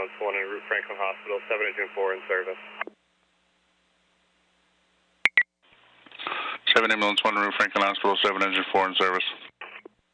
Ambulance 1 en route Franklin Hospital, 7 Engine 4 in service. 7 Ambulance 1 en route Franklin Hospital, 7 Engine 4 in service.